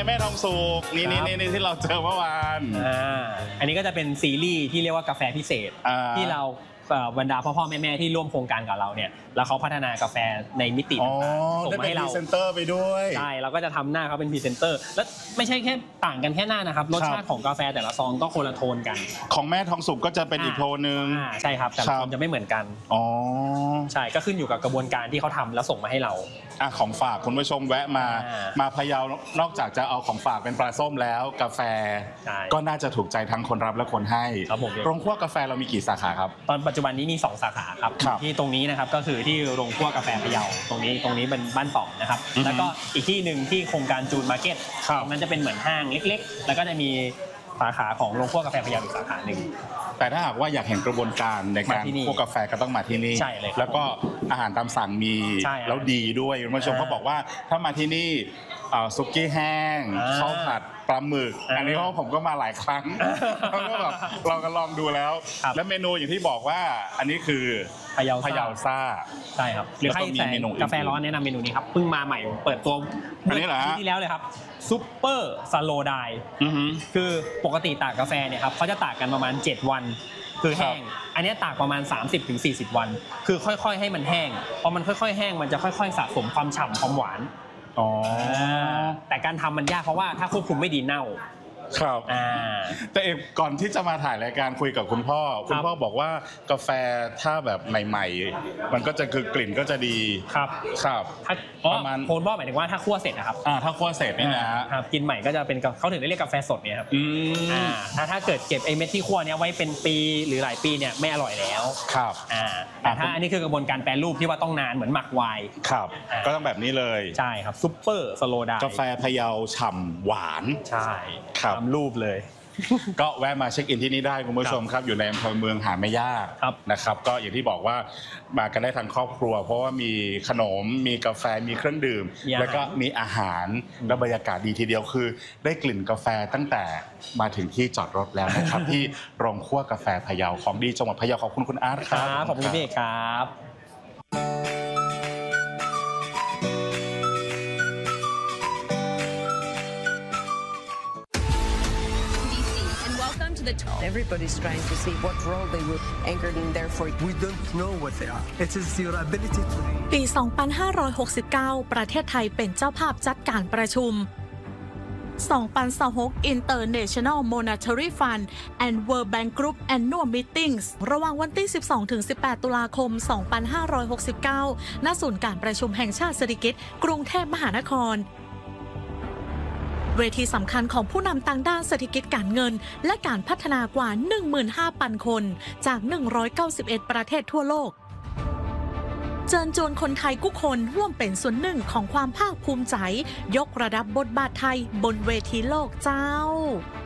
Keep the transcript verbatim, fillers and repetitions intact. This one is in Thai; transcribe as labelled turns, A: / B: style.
A: แม่ทองสุกนี่นี่นี่ที่เราเจอเมื่อวาน
B: อ่าอันนี้ก็จะเป็นซีรีส์ที่เรียกว่ากาแฟพิเศษที่เราบรรดาพ่อพ่อแม่แม่ที่ร่วมโครงการกับเราเนี่ยแล้วเขาพัฒนากาแฟในมิติต่างๆส่งมาให้เรา
A: พรีเซนเตอร์ไปด้วย
B: ใช่เราก็จะทำหน้าเขาเป็นพรีเซนเตอร์แล้วไม่ใช่แค่ต่างกันแค่หน้านะครับรสชาติของกาแฟแต่ละซองก็คนละโทนกัน
A: ของแม่ทองสุกก็จะเป็นอีกโทนนึง
B: ใช่ครับแต่ละโทนจะไม่เหมือนกัน
A: อ๋อ
B: ใช่ก็ขึ้นอยู่กับกระบวนการที่เขาทำแล้วส่งมาให้เรา
A: อ่ะของฝากคุณผู้ชมแวะมามาพะเยานอกจากจะเอาของฝากเป็นปลาส้มแล้วกาแฟก็น่าจะถูกใจทั้งคนรับและคนให้โรงคั่วกาแฟเรามีกี่สาขาครับ
B: ตอนปัจจุบันนี้มีสองสาขาครับที่ตรงนี้นะครับก็คือที่โรงคั่วกาแฟพะเยาตรงนี้ตรงนี้เป็นบ้านต่อนะครับแล้วก็อีกที่หนึ่งที่โครงการจูนมาร์เก็ตตรงนั้นจะเป็นเหมือนห้างเล็กๆแล้วก็จะมีสาขาของโรงคั่วกาแฟพะเยาอีกสาขาหนึ่ง
A: แต่ถ้าหากว่าอยากเห็นกระบวนการในการคั่วกาแฟก็ต้องมาที่นี่
B: ใช่เลย
A: แล้วก็อาหารตามสั่งมีแล้วดีด้วยคุณผู้ชมเขาบอกว่าถ้ามาที่นี่ซุกี้แห้งข้าวผัดปลาหมึกอันนี้ผมก็มาหลายครั้งก็แบบเราก็ลองดูแล้วและเมนูอย่างที่บอกว่าอันนี้คือ
B: พะเยา
A: พะเยาซ่า
B: ใช่ครับหรือใครใส่กาแฟร้อนแนะนำเมนูนี้ครับเพิ่งมาใหม่เปิดตัว
A: อันนี้เหรอฮะ
B: ที่แล้วเลยครับซุปเปอร์สโลไดคือปกติตากกาแฟเนี่ยครับเขาจะตากกันประมาณเจ็ดวันคือแห้งอันนี้ตากประมาณ สามสิบถึงสี่สิบ วันคือค่อยๆให้มันแห้งพอมันค่อยๆแห้งมันจะค่อยๆสะสมความฉ่ำความหวาน
A: อ๋อ
B: แต่การทำมันยากเพราะว่าถ้าควบคุมไม่ดีเน่า
A: ครับแต่เอกก่อนที่จะมาถ่ายรายการคุยกับคุณพ่อคุณพ่อบอกว่ากาแฟถ้าแบบใหม่ๆมันก็จะคือกลิ่นก็จะดี
B: ครับ
A: ครับ
B: ประมาณโคนบอกหมายถึงว่าถ้าคั่วเสร็จนะครับ
A: อ่าถ้าคั่วเสร็จนี่
B: นะครับกินใหม่ก็จะเป็นเขาถึงได้เรียกกาแฟสดเนี่ยครับอ่าถ้าถ้าเกิดเก็บไอ้เม็ดที่คั่วเนี้ยไว้เป็นปีหรือหลายปีเนี่ยไม่อร่อยแล้ว
A: ครับ
B: อ่าแต่ถ้าอันนี้คือกระบวนการแปรรูปที่ว่าต้องนานเหมือนหมักไวน์
A: ครับก็ต้องแบบนี้เลย
B: ใช่ครับซุปเปอร์สโลได
A: กาแฟพะเยาฉ่ำหวาน
B: ใช่ทำรูปเลย
A: ก็แวะมาเช็คอินที่นี่ได้คุณผู้ชมครับอยู่ในอำเภอเมืองหาดไม่ยากนะครับก็อย่างที่บอกว่ามากันได้ทั้งครอบครัวเพราะว่ามีขนมมีกาแฟมีเครื่องดื่มแล้วก็มีอาหารและบรรยากาศดีทีเดียวคือได้กลิ่นกาแฟตั้งแต่มาถึงที่จอดรถแล้วนะครับที่โรงคั่วกาแฟพะเยาของดีจังหวัดพะเยาขอบคุณคุณอาร์ตครับ
B: ขอบคุณพี่เอกครับ
C: The top. Everybody's trying to see what role they were anchored in there for.
D: We don't know what they are. It is your ability to read.
E: ปี สองพันห้าร้อยหกสิบเก้า ประเทศไทยเป็นเจ้าภาพจัดการประชุม สองพันยี่สิบหก International Monetary Fund and World Bank Group Annual Meetings ระหว่างวันที่ สิบสองถึงสิบแปด ตุลาคม สองพันห้าร้อยหกสิบเก้า ณ ศูนย์การประชุมแห่งชาติสิริกิติ์กรุงเทพมหานครเวทีสำคัญของผู้นำต่างด้านเศรษฐกิจการเงินและการพัฒนากว่า หนึ่งหมื่นห้าพัน คนจาก หนึ่งร้อยเก้าสิบเอ็ด ประเทศทั่วโลกเชิญชวนคนไทยทุกคนร่วมเป็นส่วนหนึ่งของความภาคภูมิใจยกระดับบทบาทไทยบนเวทีโลกเจ้า